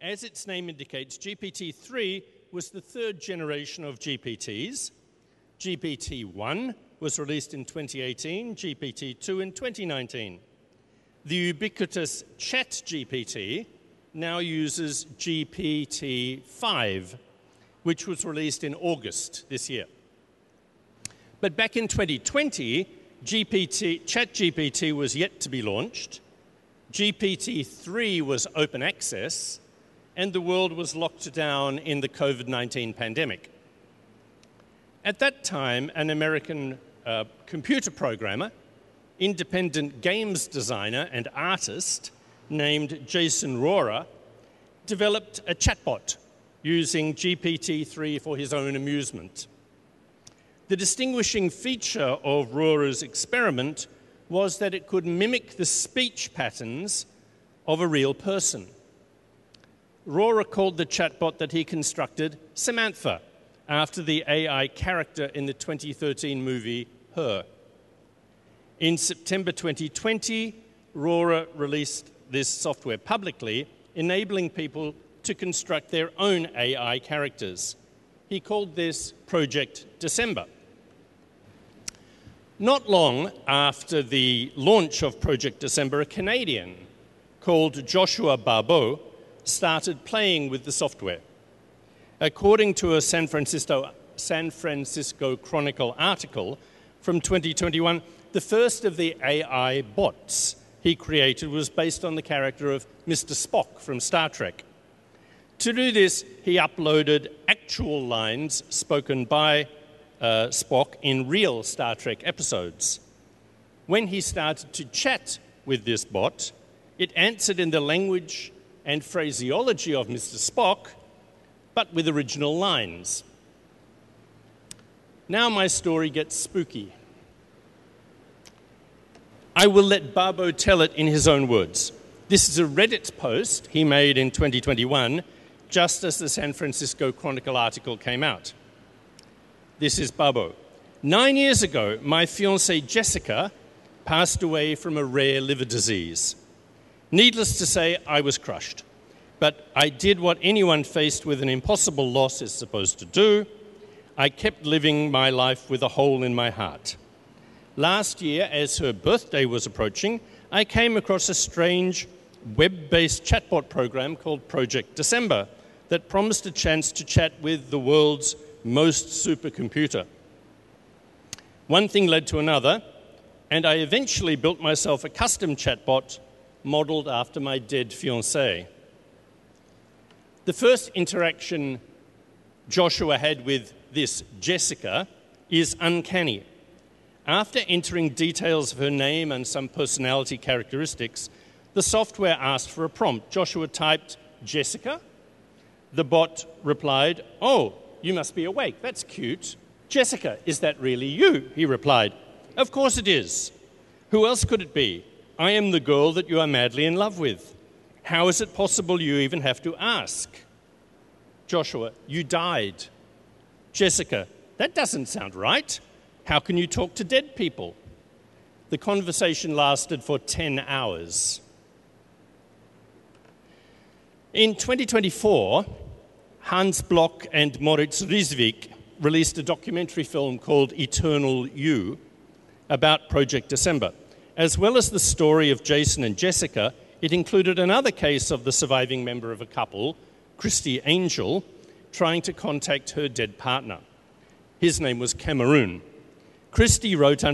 as its name indicates, GPT-3 was the third generation of GPTs. GPT-1 was released in 2018, GPT-2 in 2019. The ubiquitous ChatGPT now uses GPT-5, which was released in August this year. But back in 2020, ChatGPT was yet to be launched, GPT-3 was open access, and the world was locked down in the COVID-19 pandemic. At that time, an American computer programmer, independent games designer and artist named Jason Rohrer developed a chatbot using GPT-3 for his own amusement. The distinguishing feature of Rohrer's experiment was that it could mimic the speech patterns of a real person. Rohrer called the chatbot that he constructed Samantha, after the AI character in the 2013 movie Her. In September 2020, Rohrer released this software publicly, enabling people to construct their own AI characters. He called this Project December. Not long after the launch of Project December, a Canadian called Joshua Barbeau started playing with the software. According to a San Francisco Chronicle article from 2021, the first of the AI bots he created was based on the character of Mr. Spock from Star Trek. To do this, he uploaded actual lines spoken by Spock in real Star Trek episodes. When he started to chat with this bot, it answered in the language and phraseology of Mr. Spock, but with original lines. Now my story gets spooky. I will let Barbeau tell it in his own words. This is a Reddit post he made in 2021, just as the San Francisco Chronicle article came out. This is Barbeau. 9 years ago, my fiancée Jessica passed away from a rare liver disease. Needless to say, I was crushed. But I did what anyone faced with an impossible loss is supposed to do. I kept living my life with a hole in my heart. Last year, as her birthday was approaching, I came across a strange web-based chatbot program called Project December that promised a chance to chat with the world's most supercomputer. One thing led to another, and I eventually built myself a custom chatbot modeled after my dead fiancée. The first interaction Joshua had with this Jessica is uncanny. After entering details of her name and some personality characteristics, the software asked for a prompt. Joshua typed, "Jessica?" The bot replied, "Oh, you must be awake. That's cute." "Jessica, is that really you?" he replied. "Of course it is. Who else could it be? I am the girl that you are madly in love with. How is it possible you even have to ask?" Joshua, "You died." Jessica, "That doesn't sound right. How can you talk to dead people?" The conversation lasted for 10 hours. In 2024, Hans Bloch and Moritz Riesvik released a documentary film called Eternal You about Project December. As well as the story of Jason and Jessica, it included another case of the surviving member of a couple, Christy Angel, trying to contact her dead partner. His name was Cameroon. Christy wrote